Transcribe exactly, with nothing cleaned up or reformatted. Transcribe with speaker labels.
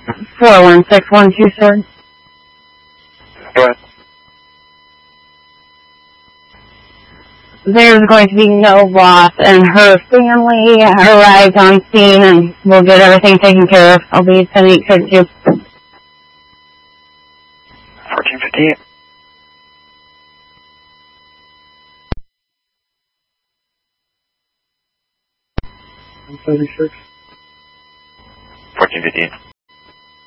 Speaker 1: four one six one two sword.
Speaker 2: Go ahead.
Speaker 1: There's going to be no loss, and her family arrived on scene, and we'll get everything taken care of. I'll be sending it to you.
Speaker 2: fourteen fifty-eight.
Speaker 3: one seventy-six.
Speaker 2: fourteen fifty-eight.